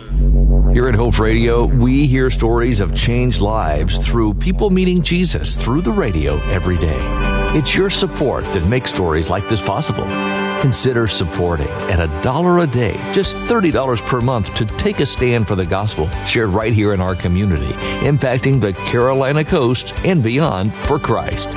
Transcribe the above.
Here at Hope Radio, we hear stories of changed lives through people meeting Jesus through the radio every day. It's your support that makes stories like this possible. Consider supporting at $1 a day, just $30 per month, to take a stand for the gospel shared right here in our community, impacting the Carolina coast and beyond for Christ.